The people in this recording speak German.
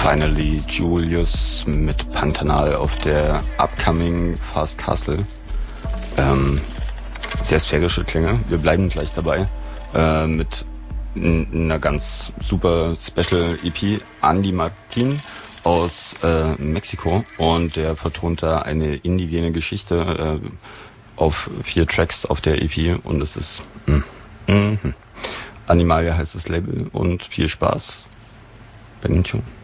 Finally Julius mit Pantanal auf der upcoming Fast Castle. Sehr sphärische Klänge. Wir bleiben gleich dabei mit einer ganz super Special EP. Andy Martin aus Mexiko, und der vertont da eine indigene Geschichte auf 4 Tracks auf der EP, und es ist Animalia heißt das Label, und viel Spaß bei den Tune.